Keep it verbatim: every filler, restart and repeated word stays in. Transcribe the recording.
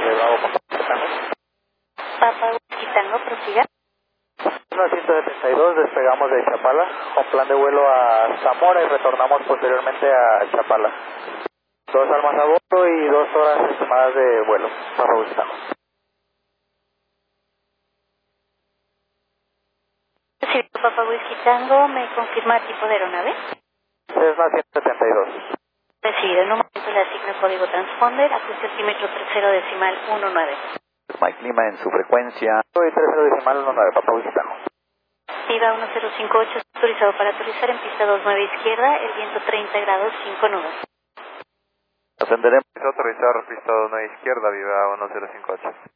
de Bravo, Papa Tango. Papa Whisky Tango, prosiga. uno ciento setenta y dos, despegamos de Chapala con plan de vuelo a Zamora y retornamos posteriormente a Chapala. Dos almas a bordo y dos horas estimadas de vuelo. Papa Whisky Tango. Sí, Papa Whisky Tango, ¿me confirma tipo de aeronave? Cessna ciento setenta y dos. Recibido, en un momento le asigno el código transponder, ajuste altímetro treinta decimal diecinueve. Mike Lima en su frecuencia. Y treinta decimal diecinueve, Papa Whisky Tango. Viva uno cero cinco ocho, autorizado para aterrizar en pista dos nueve izquierda, el viento treinta grados, cinco nubes. Atenderemos. Autorizado, pista dos nueve izquierda, Viva uno cero cinco ocho.